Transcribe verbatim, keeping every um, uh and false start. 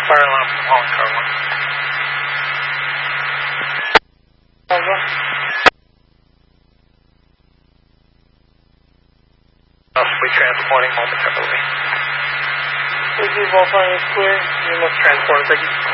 Fire alarm from Holland Car one. Over. Possibly transporting momentarily. Please leave all fire clear. You must transport, thank you.